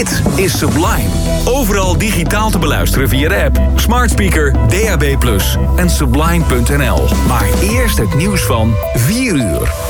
Dit is Sublime. Overal digitaal te beluisteren via de app, smart speaker, DAB+ en sublime.nl. Maar eerst het nieuws van 4 uur.